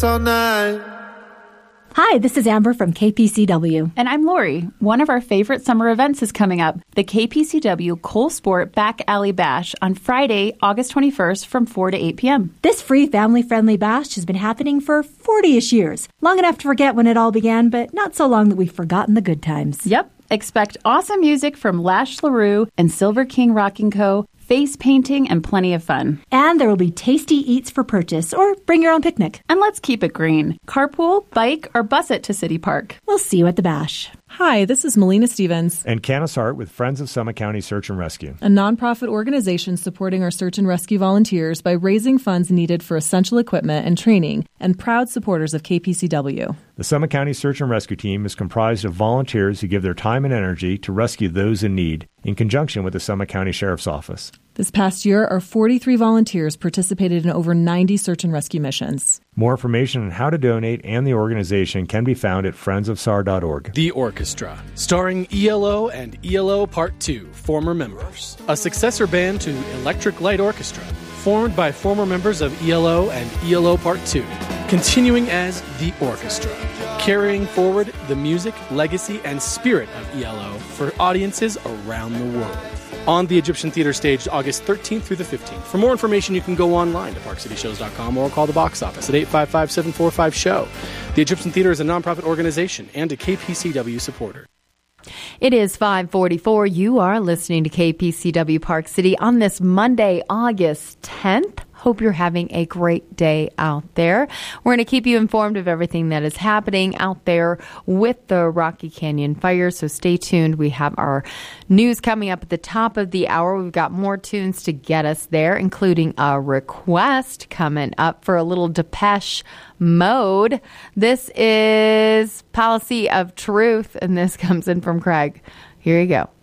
all night. Hi, this is Amber from KPCW. And I'm Lori. One of our favorite summer events is coming up, the KPCW Cole Sport Back Alley Bash on Friday, August 21st from 4 to 8 p.m. This free family-friendly bash has been happening for 40-ish years. Long enough to forget when it all began, but not so long that we've forgotten the good times. Yep. Expect awesome music from Lash LaRue and Silver King Rocking Co., face painting, and plenty of fun. And there will be tasty eats for purchase, or bring your own picnic. And let's keep it green. Carpool, bike, or bus it to City Park. We'll see you at the bash. Hi, this is Melina Stevens. And Canis Hart with Friends of Summit County Search and Rescue, a nonprofit organization supporting our search and rescue volunteers by raising funds needed for essential equipment and training, and proud supporters of KPCW. The Summit County Search and Rescue team is comprised of volunteers who give their time and energy to rescue those in need, in conjunction with the Summit County Sheriff's Office. This past year, our 43 volunteers participated in over 90 search and rescue missions. More information on how to donate and the organization can be found at friendsofsar.org. The Orchestra, starring ELO and ELO Part 2, former members. A successor band to Electric Light Orchestra, formed by former members of ELO and ELO Part 2, continuing as The Orchestra, carrying forward the music, legacy, and spirit of ELO for audiences around the world. On the Egyptian Theater stage, August 13th through the 15th. For more information, you can go online to parkcityshows.com or call the box office at 855-745-SHOW. The Egyptian Theater is a nonprofit organization and a KPCW supporter. It is 5:44. You are listening to KPCW Park City on this Monday, August 10th. Hope you're having a great day out there. We're going to keep you informed of everything that is happening out there with the Rocky Canyon fire, so stay tuned. We have our news coming up at the top of the hour. We've got more tunes to get us there, including a request coming up for a little Depeche Mode. This is Policy of Truth, and this comes in from Craig. Here you go.